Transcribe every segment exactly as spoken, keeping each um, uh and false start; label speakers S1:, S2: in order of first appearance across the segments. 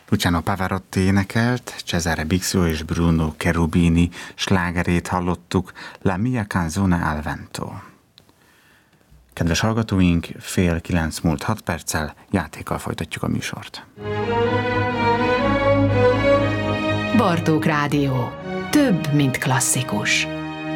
S1: Luciano Pavarotti énekelt, Cesare Bixio és Bruno Cherubini slágerét hallottuk, La mia canzone al vento. Kedves hallgatóink, fél kilenc múlt hat perccel játékkal folytatjuk a műsort.
S2: Bartók Rádió. Több, mint klasszikus.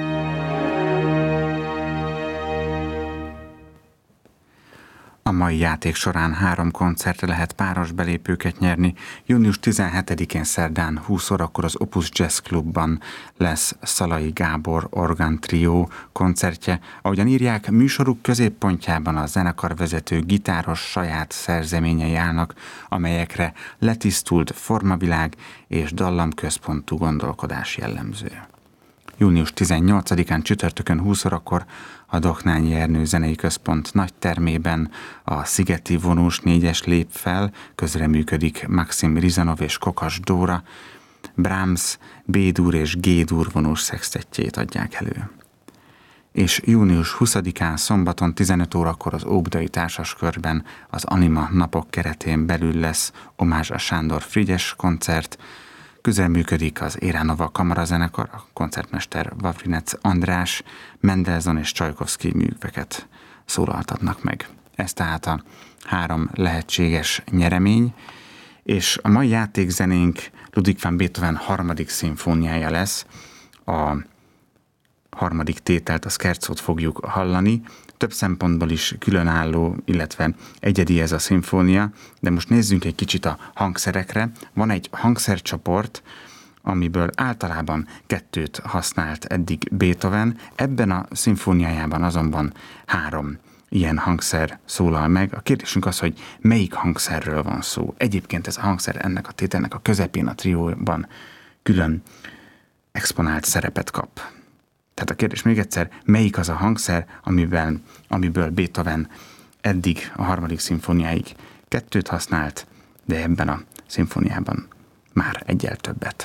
S1: A mai játék során három koncertre lehet páros belépőket nyerni. június tizenhetedikén szerdán húsz órakor az Opus Jazz Clubban lesz Szalai Gábor Orgán Trio koncertje. Ahogyan írják, műsoruk középpontjában a zenekarvezető gitáros saját szerzeményei állnak, amelyekre letisztult formavilág és dallamközpontú gondolkodás jellemző. június tizennyolcadikán csütörtökön húsz órakor a Doknányi Ernő Zenei Központ nagy termében a Szigeti vonós négyes lép fel, közreműködik Maxim Rizanov és Kokas Dóra, Brahms B-dur és G-dur vonós szextettjét adják elő. És június huszadikán szombaton tizenöt órakor az Óbudai Társaskörben az Anima napok keretén belül lesz omázs a Sándor Frigyes koncert, közreműködik az Éranova kamarazenekar, a koncertmester Vavrinec András, Mendelssohn és Csajkovszky műveket szólaltatnak meg. Ez tehát a három lehetséges nyeremény, és a mai játékzenénk Ludwig van Beethoven harmadik szimfóniája lesz. A harmadik tételt, a Scherzót fogjuk hallani. Több szempontból is különálló, illetve egyedi ez a szimfónia, de most nézzünk egy kicsit a hangszerekre. Van egy hangszercsoport, amiből általában kettőt használt eddig Beethoven, ebben a szimfóniájában azonban három ilyen hangszer szólal meg. A kérdésünk az, hogy melyik hangszerről van szó. Egyébként ez a hangszer ennek a tételnek a közepén a trióban külön exponált szerepet kap. Tehát a kérdés még egyszer, melyik az a hangszer, amivel, amiből Beethoven eddig a harmadik szimfóniáig kettőt használt, de ebben a szimfóniában már egyel többet.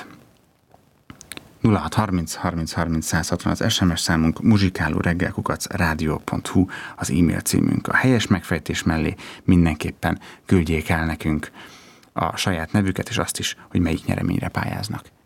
S1: nulla hat harminc harminc harminc száz hatvan az es em es számunk, muzsikáló reggel kukac rádió pont hu az e-mail címünk. A helyes megfejtés mellé mindenképpen küldjék el nekünk a saját nevüket, és azt is, hogy melyik nyereményre pályáznak.